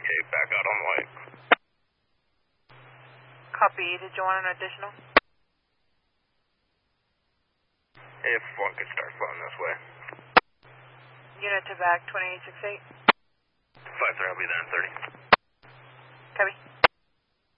Okay, back out on white. Copy. Did you want an additional? If one could start flowing this way. Unit to back 2868. 5-3, I'll be there in 30. Copy.